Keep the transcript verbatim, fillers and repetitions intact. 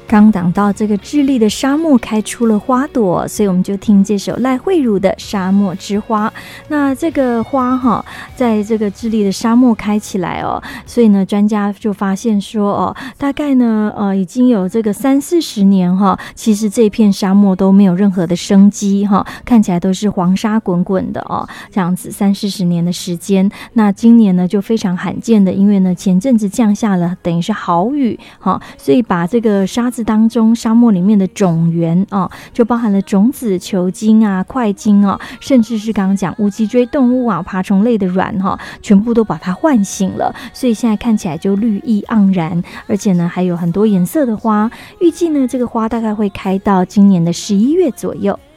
刚讲到这个智利的沙漠开出了花朵，所以我们就听这首赖慧茹的《沙漠之花》。那这个花哈，在这个智利的沙漠开起来哦，所以呢，专家就发现说哦，大概呢，呃，已经有这个三四十年哈，其实这片沙漠都没有任何的生机哈，看起来都是黄沙滚滚的哦，这样子三四十年的时间。那今年呢，就非常罕见的，因为呢，前阵子降下了等于是豪雨哈，所以把这个沙子当中沙漠里面的种源啊，就包含了种子、球茎啊、块茎啊，甚至是刚刚讲无脊椎动物啊、爬虫类的卵哈，全部都把它唤醒了，所以现在看起来就绿意盎然，而且呢还有很多颜色的花。预计呢这个花大概会开到今年的十一月左右。